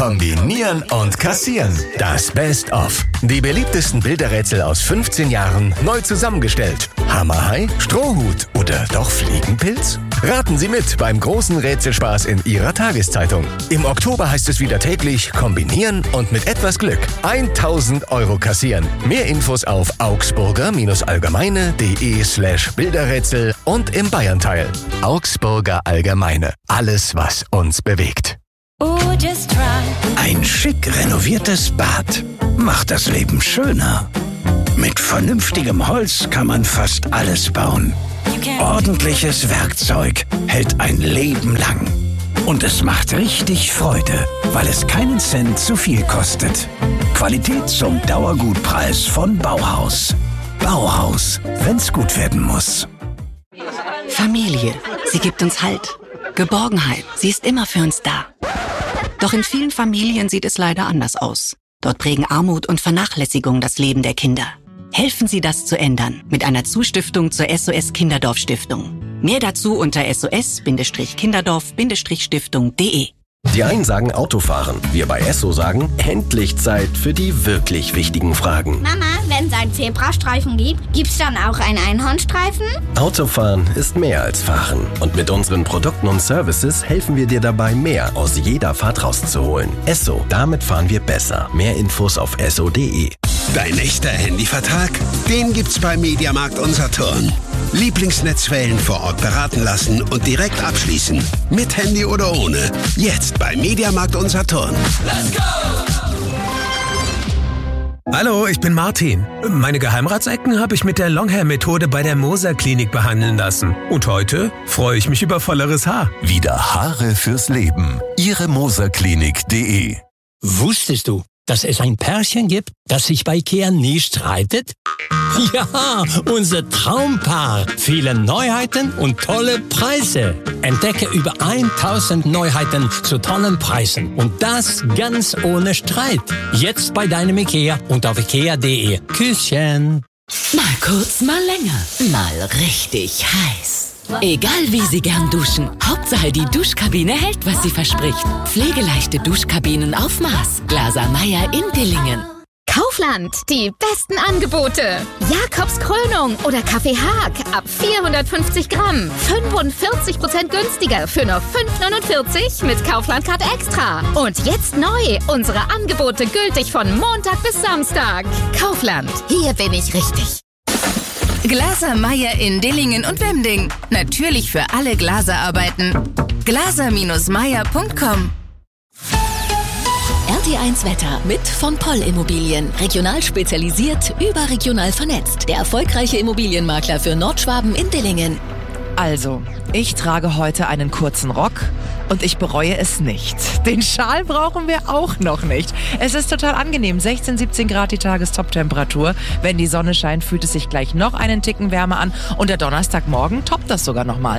Kombinieren und kassieren. Das Best-of. Die beliebtesten Bilderrätsel aus 15 Jahren neu zusammengestellt. Hammerhai, Strohhut oder doch Fliegenpilz? Raten Sie mit beim großen Rätselspaß in Ihrer Tageszeitung. Im Oktober heißt es wieder täglich kombinieren und mit etwas Glück 1.000 € kassieren. Mehr Infos auf augsburger-allgemeine.de/Bilderrätsel und im Bayernteil. Augsburger Allgemeine. Alles, was uns bewegt. Ein schick renoviertes Bad macht das Leben schöner. Mit vernünftigem Holz kann man fast alles bauen. Ordentliches Werkzeug hält ein Leben lang. Und es macht richtig Freude, weil es keinen Cent zu viel kostet. Qualität zum Dauergutpreis von Bauhaus. Bauhaus, wenn's gut werden muss. Familie, sie gibt uns Halt. Geborgenheit, sie ist immer für uns da. Doch in vielen Familien sieht es leider anders aus. Dort prägen Armut und Vernachlässigung das Leben der Kinder. Helfen Sie, das zu ändern mit einer Zustiftung zur SOS Kinderdorf Stiftung. Mehr dazu unter sos-kinderdorf-stiftung.de. Die einen sagen Autofahren, wir bei Esso sagen, endlich Zeit für die wirklich wichtigen Fragen. Mama, wenn es einen Zebrastreifen gibt, gibt's dann auch einen Einhornstreifen? Autofahren ist mehr als Fahren. Und mit unseren Produkten und Services helfen wir dir dabei, mehr aus jeder Fahrt rauszuholen. Esso, damit fahren wir besser. Mehr Infos auf esso.de. Dein echter Handyvertrag? Den gibt's bei Mediamarkt und Saturn. Lieblingsnetzwellen vor Ort beraten lassen und direkt abschließen. Mit Handy oder ohne. Jetzt bei Mediamarkt und Saturn. Let's go! Hallo, ich bin Martin. Meine Geheimratsecken habe ich mit der Longhair-Methode bei der Moser Klinik behandeln lassen. Und heute freue ich mich über volleres Haar. Wieder Haare fürs Leben. Ihre moserklinik.de. Wusstest du, dass es ein Pärchen gibt, das sich bei IKEA nie streitet? Ja, unser Traumpaar. Viele Neuheiten und tolle Preise. Entdecke über 1000 Neuheiten zu tollen Preisen. Und das ganz ohne Streit. Jetzt bei deinem IKEA und auf ikea.de. Küsschen. Mal kurz, mal länger. Mal richtig heiß. Egal wie Sie gern duschen, Hauptsache die Duschkabine hält, was sie verspricht. Pflegeleichte Duschkabinen auf Maß. Glaser Meyer in Dillingen. Kaufland, die besten Angebote. Jakobs Krönung oder Kaffee Haag ab 450 Gramm. 45% günstiger für nur 5,49 mit Kaufland Card Extra. Und jetzt neu, unsere Angebote gültig von Montag bis Samstag. Kaufland, hier bin ich richtig. Glaser Meyer in Dillingen und Wemding. Natürlich für alle Glaserarbeiten. glaser-meyer.com. RT1 Wetter mit von Poll Immobilien. Regional spezialisiert, überregional vernetzt. Der erfolgreiche Immobilienmakler für Nordschwaben in Dillingen. Also, ich trage heute einen kurzen Rock und ich bereue es nicht. Den Schal brauchen wir auch noch nicht. Es ist total angenehm. 16, 17 Grad die Tagestop-Temperatur. Wenn die Sonne scheint, fühlt es sich gleich noch einen Ticken wärmer an. Und der Donnerstagmorgen toppt das sogar nochmal.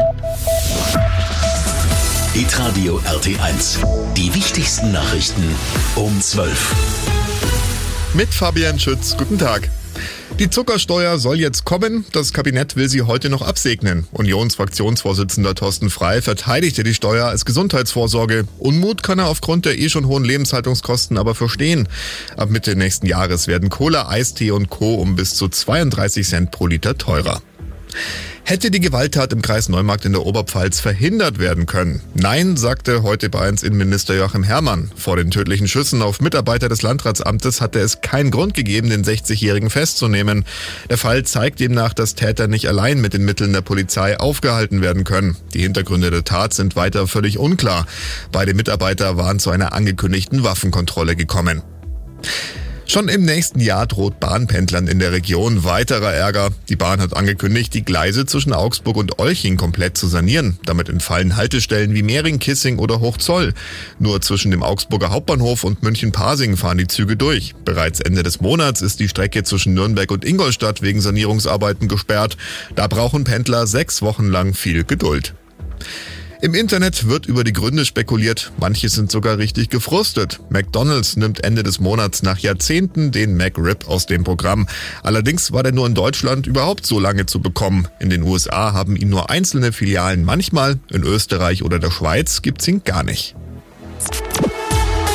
Hitradio RT1. Die wichtigsten Nachrichten um 12. Mit Fabian Schütz. Guten Tag. Die Zuckersteuer soll jetzt kommen. Das Kabinett will sie heute noch absegnen. Unionsfraktionsvorsitzender Thorsten Frey verteidigte die Steuer als Gesundheitsvorsorge. Unmut kann er aufgrund der schon hohen Lebenshaltungskosten aber verstehen. Ab Mitte nächsten Jahres werden Cola, Eistee und Co. um bis zu 32 Cent pro Liter teurer. Hätte die Gewalttat im Kreis Neumarkt in der Oberpfalz verhindert werden können? Nein, sagte heute Bayerns Innenminister Joachim Herrmann. Vor den tödlichen Schüssen auf Mitarbeiter des Landratsamtes hatte es keinen Grund gegeben, den 60-Jährigen festzunehmen. Der Fall zeigt demnach, dass Täter nicht allein mit den Mitteln der Polizei aufgehalten werden können. Die Hintergründe der Tat sind weiter völlig unklar. Beide Mitarbeiter waren zu einer angekündigten Waffenkontrolle gekommen. Schon im nächsten Jahr droht Bahnpendlern in der Region weiterer Ärger. Die Bahn hat angekündigt, die Gleise zwischen Augsburg und Olching komplett zu sanieren. Damit entfallen Haltestellen wie Mehring, Kissing oder Hochzoll. Nur zwischen dem Augsburger Hauptbahnhof und München-Pasing fahren die Züge durch. Bereits Ende des Monats ist die Strecke zwischen Nürnberg und Ingolstadt wegen Sanierungsarbeiten gesperrt. Da brauchen Pendler 6 Wochen lang viel Geduld. Im Internet wird über die Gründe spekuliert, manche sind sogar richtig gefrustet. McDonald's nimmt Ende des Monats nach Jahrzehnten den McRib aus dem Programm. Allerdings war der nur in Deutschland überhaupt so lange zu bekommen. In den USA haben ihn nur einzelne Filialen manchmal, in Österreich oder der Schweiz gibt's ihn gar nicht.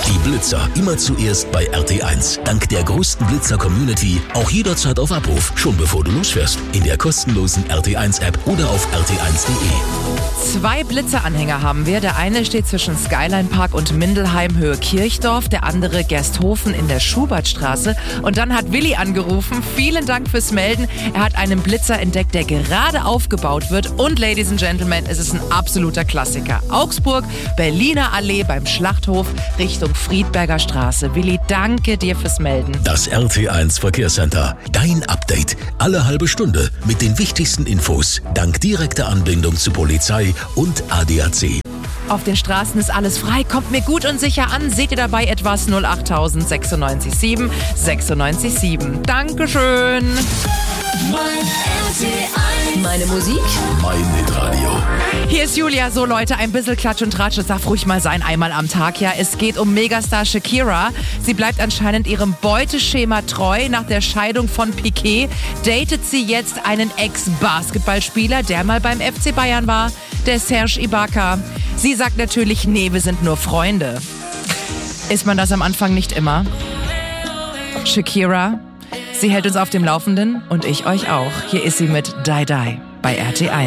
Die Blitzer immer zuerst bei RT1. Dank der größten Blitzer-Community auch jederzeit auf Abruf, schon bevor du losfährst. In der kostenlosen RT1-App oder auf rt1.de. 2 Blitzeranhänger haben wir. Der eine steht zwischen Skyline Park und Mindelheim Höhe Kirchdorf, der andere Gersthofen in der Schubertstraße. Und dann hat Willi angerufen. Vielen Dank fürs Melden. Er hat einen Blitzer entdeckt, der gerade aufgebaut wird. Und Ladies and Gentlemen, es ist ein absoluter Klassiker. Augsburg, Berliner Allee beim Schlachthof Richtung Friedberger Straße. Willi, danke dir fürs Melden. Das RT1 Verkehrscenter. Dein Update. Alle halbe Stunde mit den wichtigsten Infos. Dank direkter Anbindung zu Polizei und ADAC. Auf den Straßen ist alles frei, kommt mir gut und sicher an. Seht ihr dabei etwas? 08000 967 967. Dankeschön. Meine Musik? Mein Hitradio. Hier ist Julia. So Leute, ein bisschen Klatsch und Tratsch, das darf ruhig mal sein, einmal am Tag. Ja, es geht um Megastar Shakira. Sie bleibt anscheinend ihrem Beuteschema treu. Nach der Scheidung von Piqué datet sie jetzt einen Ex-Basketballspieler, der mal beim FC Bayern war, der Serge Ibaka. Sie sagt natürlich, nee, wir sind nur Freunde. Ist man das am Anfang nicht immer? Shakira, sie hält uns auf dem Laufenden und ich euch auch. Hier ist sie mit Die Die bei RT1.